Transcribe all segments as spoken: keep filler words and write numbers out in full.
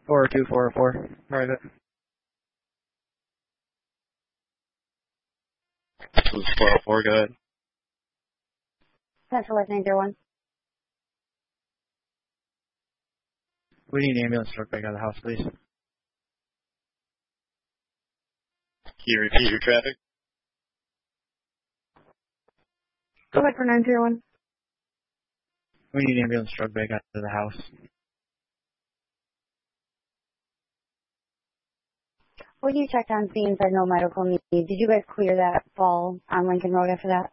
four oh two, four oh four, private. This is four oh four, go ahead. Central West nine zero one. We need an ambulance truck back out of the house, please. Can you repeat your traffic? Go ahead for nine zero one. We need an ambulance truck back out of the house. Well, you checked on scene, said no medical need. Did you guys clear that fall on Lincoln Road after that?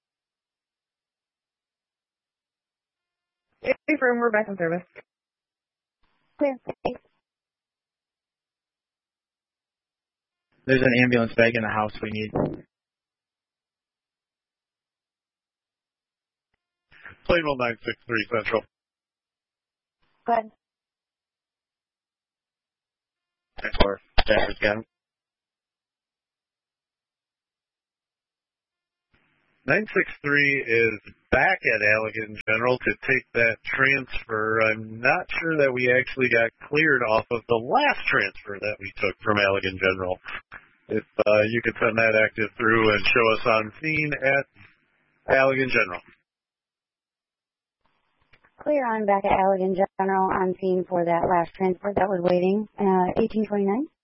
Hey, firm, we're back in service. Clear. Thanks. There's an ambulance back in the house we need. Plainville nine six three Central. Go ahead. ten four, Stafford's got him. nine six three is back at Allegan General to take that transfer. I'm not sure that we actually got cleared off of the last transfer that we took from Allegan General. If uh, you could send that active through and show us on scene at Allegan General. Clear on back at Allegan General on scene for that last transport that was waiting. Uh, eighteen twenty-nine.